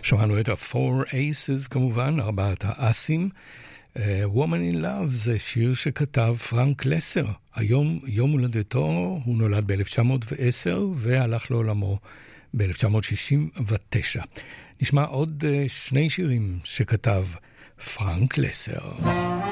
שמענו את ה-Four Aces כמובן, 4 האסים. Woman in Love זה שיר שכתב פרנק לסר. היום יום הולדתו, הוא נולד ב-1910 והלך לעולמו ב-1969. נשמע עוד 2 שירים שכתב פרנק לסר.